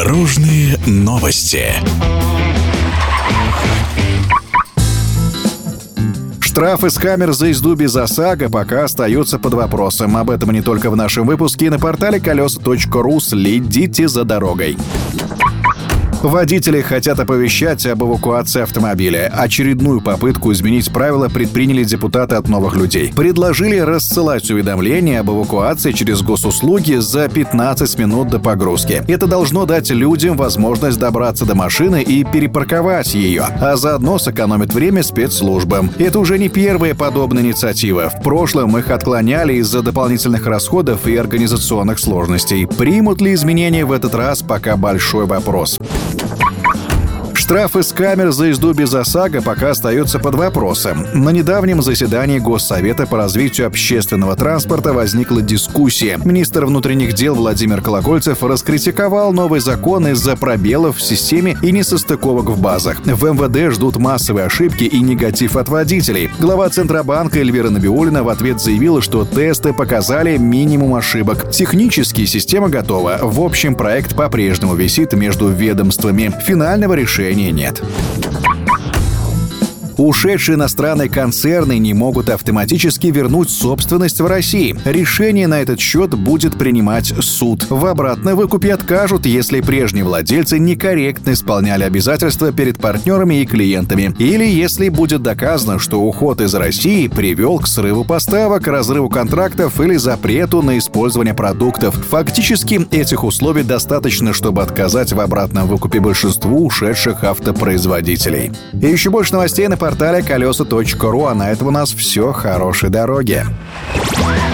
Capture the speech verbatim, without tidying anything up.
Дорожные новости. Штрафы с камер за езду без ОСАГО пока остаются под вопросом. Об этом не только в нашем выпуске, на портале колеса точка ру. Следите за дорогой. Водители хотят оповещать об эвакуации автомобиля. Очередную попытку изменить правила предприняли депутаты от «Новых людей». Предложили рассылать уведомления об эвакуации через госуслуги за пятнадцать минут до погрузки. Это должно дать людям возможность добраться до машины и перепарковать ее, а заодно сэкономит время спецслужбам. Это уже не первая подобная инициатива. В прошлом их отклоняли из-за дополнительных расходов и организационных сложностей. Примут ли изменения в этот раз, пока большой вопрос. Штрафы с камер за езду без ОСАГО пока остаются под вопросом. На недавнем заседании Госсовета по развитию общественного транспорта возникла дискуссия. Министр внутренних дел Владимир Колокольцев раскритиковал новый закон из-за пробелов в системе и несостыковок в базах. В эм вэ дэ ждут массовые ошибки и негатив от водителей. Глава Центробанка Эльвира Набиуллина в ответ заявила, что тесты показали минимум ошибок. Технически система готова. В общем, проект по-прежнему висит между ведомствами. Финального решения нет. Ушедшие иностранные концерны не могут автоматически вернуть собственность в России. Решение на этот счет будет принимать суд. В обратном выкупе откажут, если прежние владельцы некорректно исполняли обязательства перед партнерами и клиентами. Или если будет доказано, что уход из России привел к срыву поставок, разрыву контрактов или запрету на использование продуктов. Фактически, этих условий достаточно, чтобы отказать в обратном выкупе большинству ушедших автопроизводителей. И еще больше новостей на портале колеса точка ру. А на этом у нас все. Хорошей дороги.